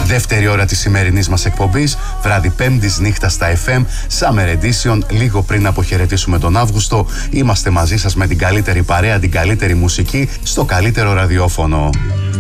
Δεύτερη ώρα της σημερινής μας εκπομπής, βράδυ Πέμπτης νύχτα στα FM, Summer Edition, λίγο πριν αποχαιρετήσουμε τον Αύγουστο. Είμαστε μαζί σας με την καλύτερη παρέα, την καλύτερη μουσική, στο καλύτερο ραδιόφωνο.